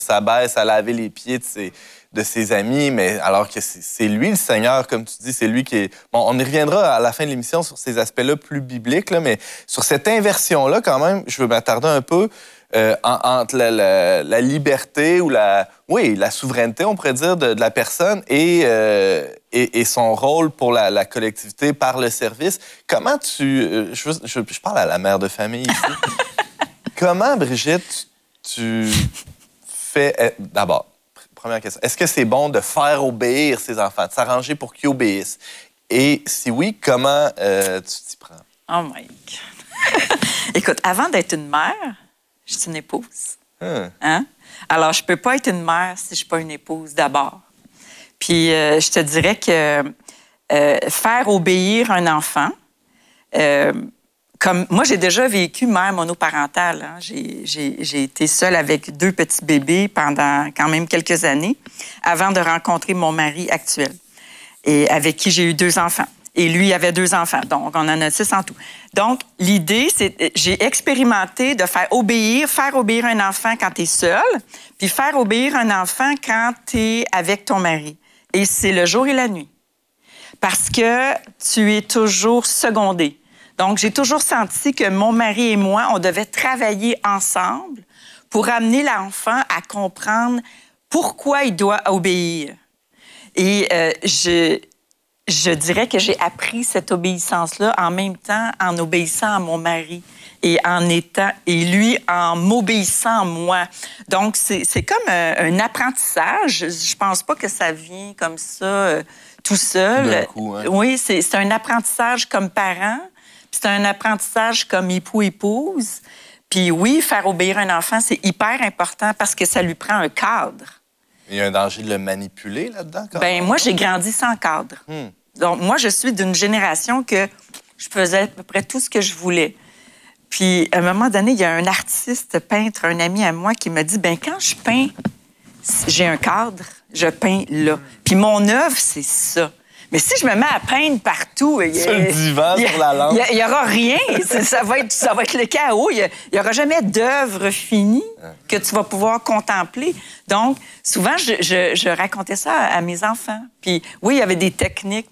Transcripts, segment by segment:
s'abaisse à laver les pieds de ses amis, mais alors que c'est lui le Seigneur, comme tu dis, c'est lui qui est... Bon, on y reviendra à la fin de l'émission sur ces aspects-là plus bibliques, là, mais sur cette inversion-là, quand même, je veux m'attarder un peu entre la liberté ou la souveraineté, on pourrait dire, de la personne et son rôle pour la collectivité par le service. Comment je parle à la mère de famille ici. Comment, Brigitte, tu fais... D'abord, première question. Est-ce que c'est bon de faire obéir ses enfants, de s'arranger pour qu'ils obéissent? Et si oui, comment tu t'y prends? Oh my God! Écoute, avant d'être une mère, je suis une épouse. Hein? Alors, je peux pas être une mère si je suis pas une épouse d'abord. Puis, je te dirais que faire obéir un enfant, comme moi, j'ai déjà vécu mère monoparentale. Hein. J'ai été seule avec 2 petits bébés pendant quand même quelques années avant de rencontrer mon mari actuel et avec qui j'ai eu 2 enfants. Et lui avait 2 enfants, donc on en a 6 en tout. Donc, l'idée, c'est j'ai expérimenté de faire obéir un enfant quand tu es seul, puis faire obéir un enfant quand tu es avec ton mari. Et c'est le jour et la nuit. Parce que tu es toujours secondé. Donc, j'ai toujours senti que mon mari et moi, on devait travailler ensemble pour amener l'enfant à comprendre pourquoi il doit obéir. Et je dirais que j'ai appris cette obéissance-là en même temps en obéissant à mon mari et lui en m'obéissant moi. Donc, c'est comme un apprentissage. Je pense pas que ça vient comme ça tout seul. D'un coup, hein? Oui, c'est un apprentissage comme parent, puis c'est un apprentissage comme époux-épouse. Puis oui, faire obéir un enfant, c'est hyper important parce que ça lui prend un cadre. Il y a un danger de le manipuler là-dedans? Bien, moi, j'ai grandi sans cadre. Donc, moi, je suis d'une génération que je faisais à peu près tout ce que je voulais. Puis, à un moment donné, il y a un artiste peintre, un ami à moi, qui m'a dit, bien, quand je peins, j'ai un cadre, je peins là. Puis mon œuvre, c'est ça. Mais si je me mets à peindre partout... Sur le divan, sur la lampe. Il n'y aura rien. Ça va être le chaos. Il n'y aura jamais d'œuvre finie que tu vas pouvoir contempler. Donc, souvent, je racontais ça à mes enfants. Puis oui, il y avait des techniques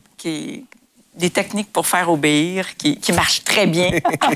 pour faire obéir qui marchent très bien.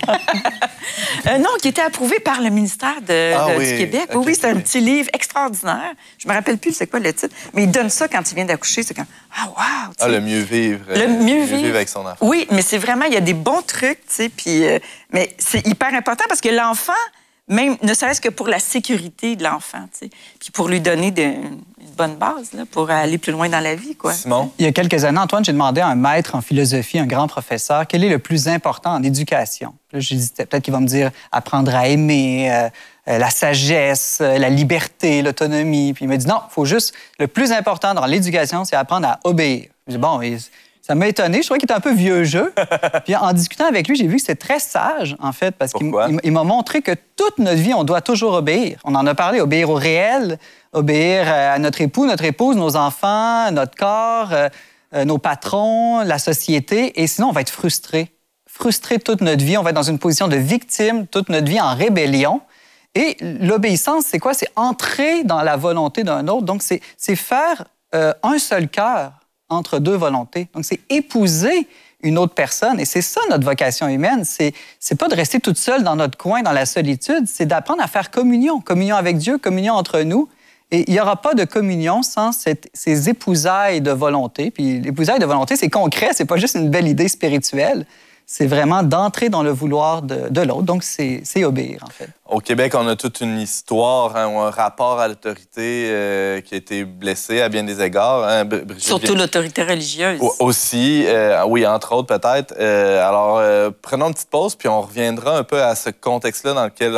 Non, qui étaient approuvées par le ministère du Québec. Okay, oui, c'est un petit livre extraordinaire. Je me rappelle plus c'est quoi le titre, mais il donne ça quand il vient d'accoucher. C'est comme, wow! Le mieux vivre. Le mieux vivre avec son enfant. Oui, mais c'est vraiment, il y a des bons trucs, tu sais, puis... mais c'est hyper important parce que l'enfant, même, ne serait-ce que pour la sécurité de l'enfant, tu sais, puis pour lui donner une bonne base là, pour aller plus loin dans la vie, quoi. Simon? Il y a quelques années, Antoine, j'ai demandé à un maître en philosophie, un grand professeur, quel est le plus important en éducation. Là, j'hésitais. Peut-être qu'il va me dire apprendre à aimer, la sagesse, la liberté, l'autonomie. Puis il m'a dit non, il faut juste... Le plus important dans l'éducation, c'est apprendre à obéir. Je dis bon... Ça m'a étonné. Je trouvais qu'il était un peu vieux jeu. Puis en discutant avec lui, j'ai vu que c'était très sage, en fait, parce qu'il m'a montré que toute notre vie, on doit toujours obéir. On en a parlé, obéir au réel, obéir à notre époux, notre épouse, nos enfants, notre corps, nos patrons, la société. Et sinon, on va être frustré. Frustré toute notre vie. On va être dans une position de victime toute notre vie, en rébellion. Et l'obéissance, c'est quoi? C'est entrer dans la volonté d'un autre. Donc, c'est faire un seul cœur entre 2 volontés. Donc, c'est épouser une autre personne. Et c'est ça, notre vocation humaine. C'est pas de rester toute seule dans notre coin, dans la solitude. C'est d'apprendre à faire communion. Communion avec Dieu, communion entre nous. Et il n'y aura pas de communion sans ces épousailles de volonté. Puis l'épousaille de volonté, c'est concret. C'est pas juste une belle idée spirituelle. C'est vraiment d'entrer dans le vouloir de l'autre. Donc, c'est obéir, en fait. Au Québec, on a toute une histoire, un rapport à l'autorité qui a été blessé à bien des égards. Hein, surtout l'autorité religieuse. Aussi, oui, entre autres, peut-être. Alors, prenons une petite pause, puis on reviendra un peu à ce contexte-là dans lequel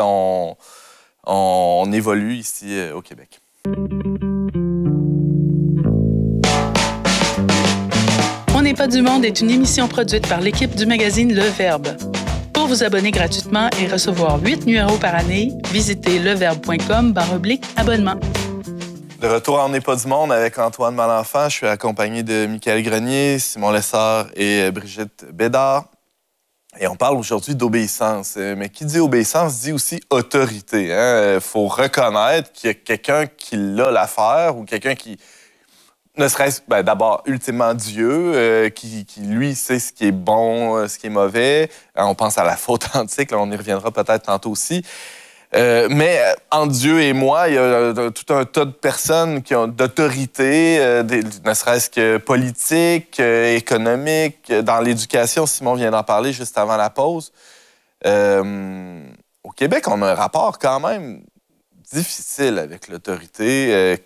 on évolue ici au Québec. On n'est pas du monde est une émission produite par l'équipe du magazine Le Verbe. Pour vous abonner gratuitement et recevoir 8 numéros par année, visitez leverbe.com/abonnement. De retour à On n'est pas du monde avec Antoine Malenfant. Je suis accompagné de Michael Grenier, Simon Lessard et Brigitte Bédard. Et on parle aujourd'hui d'obéissance. Mais qui dit obéissance dit aussi autorité. Il faut reconnaître qu'il y a quelqu'un qui l'a l'affaire ou quelqu'un qui, ne serait-ce d'abord, ultimement Dieu, qui, lui, sait ce qui est bon, ce qui est mauvais. On pense à la faute antique, là, on y reviendra peut-être tantôt aussi. Mais entre Dieu et moi, il y a tout un tas de personnes qui ont d'autorité, ne serait-ce que politique, économique, dans l'éducation. Simon vient d'en parler juste avant la pause. Au Québec, on a un rapport quand même difficile avec l'autorité.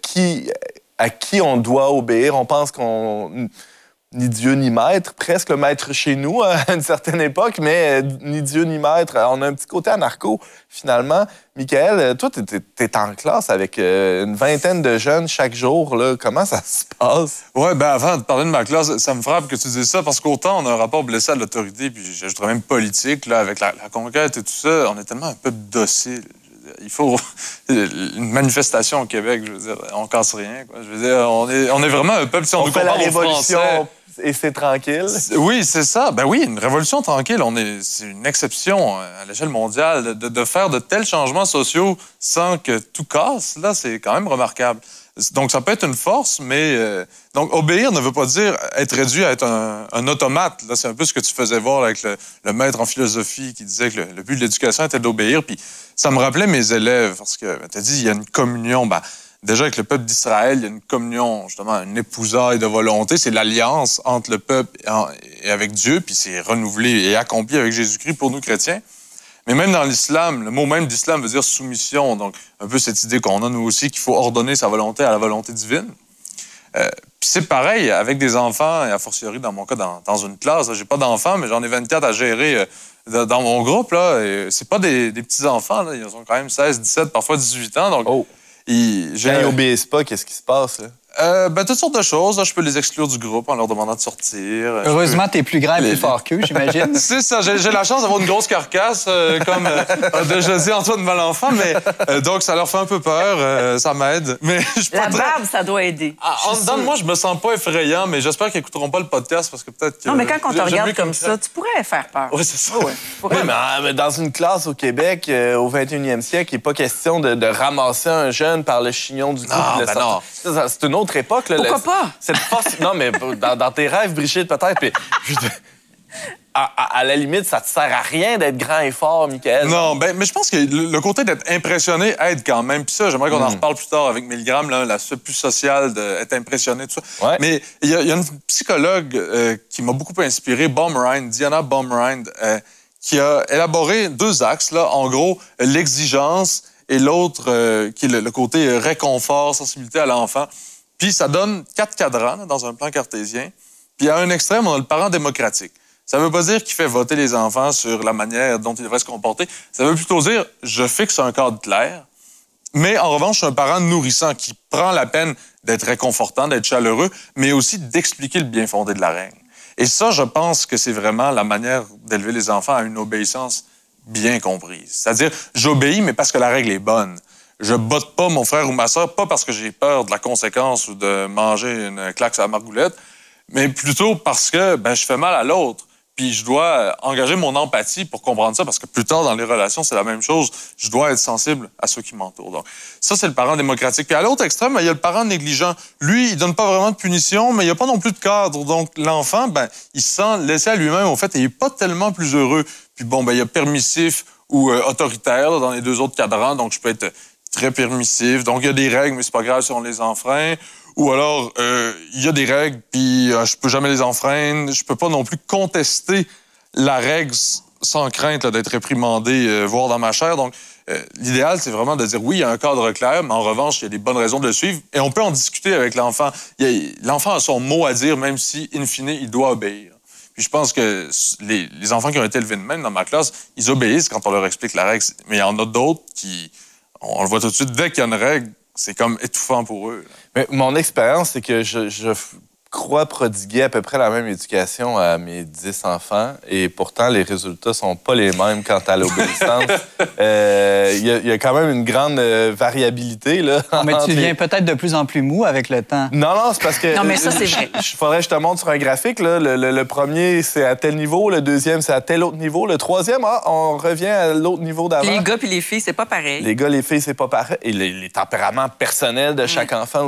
À qui on doit obéir? On pense qu'on... Ni Dieu ni maître, presque le maître chez nous à une certaine époque, mais ni Dieu ni maître. On a un petit côté anarcho, finalement. Michael, toi, t'es en classe avec une vingtaine de jeunes chaque jour. Là. Comment ça se passe? Oui, bien, avant de parler de ma classe, ça me frappe que tu dises ça, parce qu'autant on a un rapport blessé à l'autorité, puis j'ajouterais même politique, là, avec la conquête et tout ça, on est tellement un peuple docile. Il faut une manifestation au Québec, je veux dire, on casse rien, quoi. Je veux dire, on est vraiment un peuple, si on nous fait la compare aux révolution Français. et c'est tranquille. Oui, c'est ça. Ben oui, une révolution tranquille. C'est une exception à l'échelle mondiale. De faire de tels changements sociaux sans que tout casse, là, c'est quand même remarquable. Donc, ça peut être une force, mais... donc, obéir ne veut pas dire être réduit à être un automate. Là, c'est un peu ce que tu faisais voir avec le maître en philosophie qui disait que le but de l'éducation était d'obéir. Puis ça me rappelait mes élèves, parce que tu as dit, il y a une communion. Ben, déjà, avec le peuple d'Israël, il y a une communion, justement, une épousaille de volonté. C'est l'alliance entre le peuple et avec Dieu, puis c'est renouvelé et accompli avec Jésus-Christ pour nous chrétiens. Mais même dans l'islam, le mot même d'islam veut dire soumission. Donc, un peu cette idée qu'on a, nous aussi, qu'il faut ordonner sa volonté à la volonté divine. Puis c'est pareil avec des enfants, et a fortiori, dans mon cas, dans une classe. J'ai pas d'enfants, mais j'en ai 24 à gérer dans mon groupe. Là, et c'est pas des petits-enfants. Là. Ils ont quand même 16, 17, parfois 18 ans. Donc, quand ils obéissent pas, qu'est-ce qui se passe, là? Toutes sortes de choses. Là, je peux les exclure du groupe en leur demandant de sortir. Heureusement, t'es plus grand et plus fort qu'eux, j'imagine. C'est ça. J'ai la chance d'avoir une grosse carcasse, comme a déjà dit Antoine Malenfant, mais donc ça leur fait un peu peur. Ça m'aide. Mais la barbe, ça doit aider. En dedans de moi, je me sens pas effrayant, mais j'espère qu'ils écouteront pas le podcast parce que peut-être que... Non, mais quand on te regarde comme ça, tu pourrais faire peur. Oui, c'est ça. Ouais. Oui, mais dans une classe au Québec, au 21e siècle, il n'est pas question de ramasser un jeune par le chignon du cou. Non. C'est une autre époque. Là, pourquoi pas? Cette force... Non, mais dans tes rêves, Brigitte, peut-être. Puis, à la limite, ça te sert à rien d'être grand et fort, Michael. Non, mais je pense que le côté d'être impressionné aide quand même. Puis ça, j'aimerais qu'on en reparle plus tard avec Milgram, là, l'aspect plus social d'être impressionné, tout ça. Ouais. Mais il y a une psychologue qui m'a beaucoup inspiré, Diana Baumrind, qui a élaboré 2 axes, là. En gros, l'exigence et l'autre qui est le côté réconfort, sensibilité à l'enfant. Puis ça donne 4 cadrans là, dans un plan cartésien. Puis à un extrême, on a le parent démocratique. Ça ne veut pas dire qu'il fait voter les enfants sur la manière dont ils devraient se comporter. Ça veut plutôt dire, je fixe un cadre clair, mais en revanche, je suis un parent nourrissant qui prend la peine d'être réconfortant, d'être chaleureux, mais aussi d'expliquer le bien fondé de la règle. Et ça, je pense que c'est vraiment la manière d'élever les enfants à une obéissance bien comprise. C'est-à-dire, j'obéis, mais parce que la règle est bonne. Je botte pas mon frère ou ma sœur, pas parce que j'ai peur de la conséquence ou de manger une claque à la margoulette, mais plutôt parce que je fais mal à l'autre. Puis je dois engager mon empathie pour comprendre ça, parce que plus tard, dans les relations, c'est la même chose. Je dois être sensible à ceux qui m'entourent. Donc, ça, c'est le parent démocratique. Puis à l'autre extrême, il y a le parent négligent. Lui, il donne pas vraiment de punition, mais il n'y a pas non plus de cadre. Donc, l'enfant, il se sent laissé à lui-même, au fait, et il n'est pas tellement plus heureux. Puis il y a permissif ou autoritaire là, dans les 2 autres cadrans. Donc, je peux être très permissif. Donc, il y a des règles, mais c'est pas grave si on les enfreint. Ou alors, il y a des règles, puis je peux jamais les enfreindre. Je peux pas non plus contester la règle sans crainte là, d'être réprimandé, voire dans ma chair. Donc, l'idéal, c'est vraiment de dire, oui, il y a un cadre clair, mais en revanche, il y a des bonnes raisons de le suivre. Et on peut en discuter avec l'enfant. L'enfant a son mot à dire, même si, in fine, il doit obéir. Puis je pense que les enfants qui ont été élevés de même dans ma classe, ils obéissent quand on leur explique la règle. Mais il y en a d'autres qui... On le voit tout de suite, dès qu'il y a une règle, c'est comme étouffant pour eux. Là. Mais mon expérience, c'est que crois prodiguer à peu près la même éducation à mes 10 enfants et pourtant, les résultats sont pas les mêmes quant à l'obéissance. Il y a quand même une grande variabilité. Là, mais tu deviens peut-être de plus en plus mou avec le temps. Non, c'est parce que... Non, mais ça, c'est vrai. Il faudrait que je te montre sur un graphique. Là. Le premier, c'est à tel niveau. Le deuxième, c'est à tel autre niveau. Le troisième, on revient à l'autre niveau d'avant. Les gars puis les filles, c'est pas pareil. Les gars, les filles, c'est pas pareil. Et les tempéraments personnels de chaque enfant